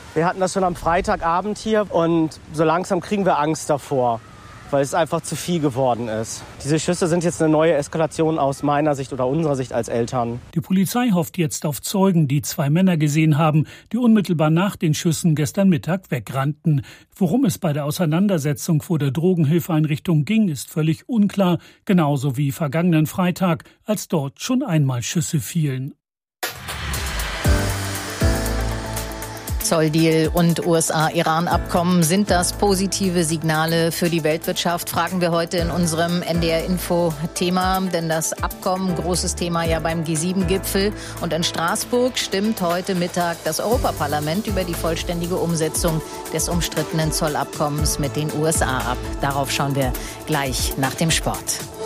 Wir hatten das schon am Freitagabend hier und so langsam kriegen wir Angst davor, weil es einfach zu viel geworden ist. Diese Schüsse sind jetzt eine neue Eskalation aus meiner Sicht oder unserer Sicht als Eltern. Die Polizei hofft jetzt auf Zeugen, die 2 Männer gesehen haben, die unmittelbar nach den Schüssen gestern Mittag wegrannten. Worum es bei der Auseinandersetzung vor der Drogenhilfeeinrichtung ging, ist völlig unklar, genauso wie vergangenen Freitag, als dort schon einmal Schüsse fielen. Zolldeal und USA-Iran-Abkommen, sind das positive Signale für die Weltwirtschaft? Fragen wir heute in unserem NDR-Info-Thema. Denn das Abkommen, großes Thema ja beim G7-Gipfel. Und in Straßburg stimmt heute Mittag das Europaparlament über die vollständige Umsetzung des umstrittenen Zollabkommens mit den USA ab. Darauf schauen wir gleich nach dem Sport.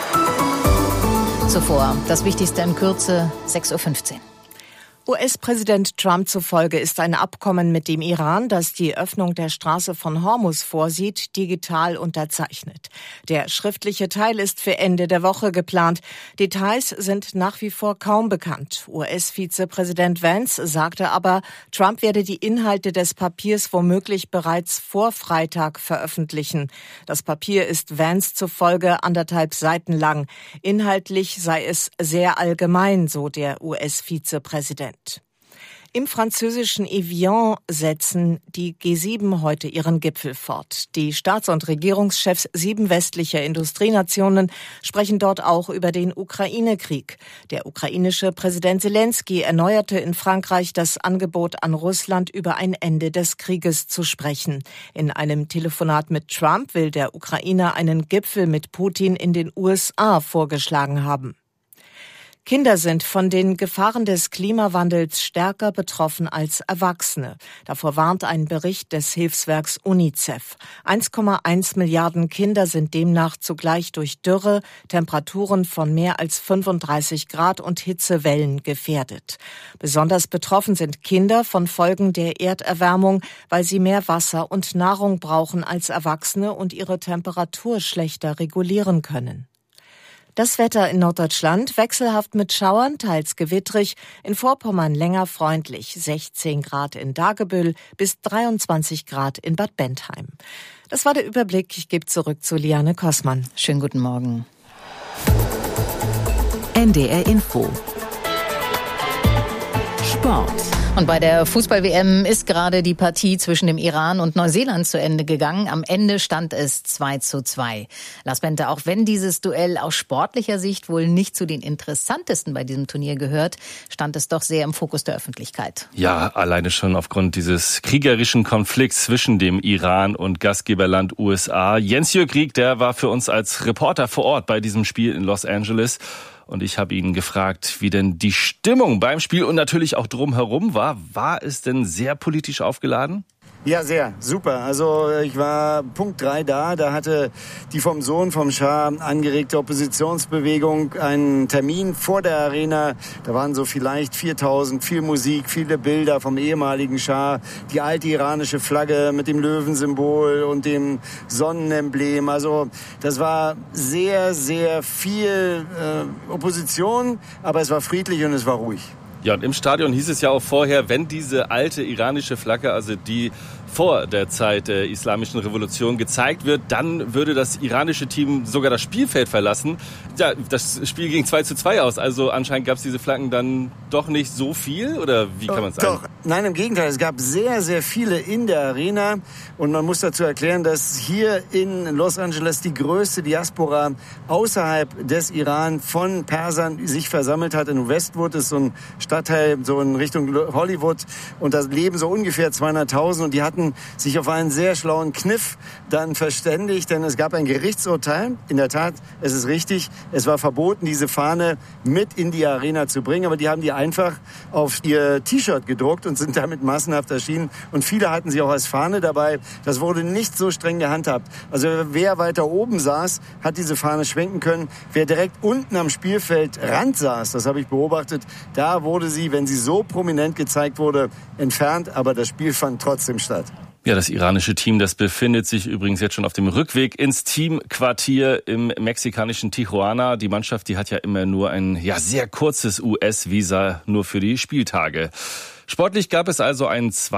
Zuvor das Wichtigste in Kürze, 6:15 Uhr. US-Präsident Trump zufolge ist ein Abkommen mit dem Iran, das die Öffnung der Straße von Hormuz vorsieht, digital unterzeichnet. Der schriftliche Teil ist für Ende der Woche geplant. Details sind nach wie vor kaum bekannt. US-Vizepräsident Vance sagte aber, Trump werde die Inhalte des Papiers womöglich bereits vor Freitag veröffentlichen. Das Papier ist Vance zufolge 1,5 Seiten lang. Inhaltlich sei es sehr allgemein, so der US-Vizepräsident. Im französischen Evian setzen die G7 heute ihren Gipfel fort. Die Staats- und Regierungschefs 7 westlicher Industrienationen sprechen dort auch über den Ukraine-Krieg. Der ukrainische Präsident Zelensky erneuerte in Frankreich das Angebot an Russland, über ein Ende des Krieges zu sprechen. In einem Telefonat mit Trump will der Ukrainer einen Gipfel mit Putin in den USA vorgeschlagen haben. Kinder sind von den Gefahren des Klimawandels stärker betroffen als Erwachsene. Davor warnt ein Bericht des Hilfswerks UNICEF. 1,1 Milliarden Kinder sind demnach zugleich durch Dürre, Temperaturen von mehr als 35 Grad und Hitzewellen gefährdet. Besonders betroffen sind Kinder von Folgen der Erderwärmung, weil sie mehr Wasser und Nahrung brauchen als Erwachsene und ihre Temperatur schlechter regulieren können. Das Wetter in Norddeutschland wechselhaft mit Schauern, teils gewittrig, in Vorpommern länger freundlich, 16 Grad in Dagebüll bis 23 Grad in Bad Bentheim. Das war der Überblick. Ich gebe zurück zu Liane Kossmann. Schönen guten Morgen. NDR Info. Sport. Und bei der Fußball-WM ist gerade die Partie zwischen dem Iran und Neuseeland zu Ende gegangen. Am Ende stand es 2:2. Lars Bente, auch wenn dieses Duell aus sportlicher Sicht wohl nicht zu den interessantesten bei diesem Turnier gehört, stand es doch sehr im Fokus der Öffentlichkeit. Ja, alleine schon aufgrund dieses kriegerischen Konflikts zwischen dem Iran und Gastgeberland USA. Jens-Jörg Rieck, der war für uns als Reporter vor Ort bei diesem Spiel in Los Angeles. Und ich habe ihn gefragt, wie denn die Stimmung beim Spiel und natürlich auch drumherum war. War es denn sehr politisch aufgeladen? Ja, sehr. Super. Also ich war Punkt 3 da. Da hatte die vom Sohn vom Schah angeregte Oppositionsbewegung einen Termin vor der Arena. Da waren so vielleicht 4.000, viel Musik, viele Bilder vom ehemaligen Schah. Die alte iranische Flagge mit dem Löwensymbol und dem Sonnenemblem. Also das war sehr, sehr viel Opposition, aber es war friedlich und es war ruhig. Ja, und im Stadion hieß es ja auch vorher, wenn diese alte iranische Flagge, also die vor der Zeit der Islamischen Revolution gezeigt wird, dann würde das iranische Team sogar das Spielfeld verlassen. Ja, das Spiel ging 2:2 aus, also anscheinend gab es diese Flaggen dann doch nicht so viel, oder wie kann man sagen? Doch, nein, im Gegenteil, es gab sehr, sehr viele in der Arena und man muss dazu erklären, dass hier in Los Angeles die größte Diaspora außerhalb des Iran von Persern sich versammelt hat. In Westwood ist so ein Stadtteil, so in Richtung Hollywood, und da leben so ungefähr 200.000 und die hatten sich auf einen sehr schlauen Kniff dann verständigt, denn es gab ein Gerichtsurteil. In der Tat, es ist richtig, es war verboten, diese Fahne mit in die Arena zu bringen, aber die haben die einfach auf ihr T-Shirt gedruckt und sind damit massenhaft erschienen und viele hatten sie auch als Fahne dabei. Das wurde nicht so streng gehandhabt. Also wer weiter oben saß, hat diese Fahne schwenken können. Wer direkt unten am Spielfeldrand saß, das habe ich beobachtet, da wurde sie, wenn sie so prominent gezeigt wurde, entfernt, aber das Spiel fand trotzdem statt. Ja, das iranische Team, das befindet sich übrigens jetzt schon auf dem Rückweg ins Teamquartier im mexikanischen Tijuana. Die Mannschaft, die hat ja immer nur ein sehr kurzes US-Visa, nur für die Spieltage. Sportlich gab es also ein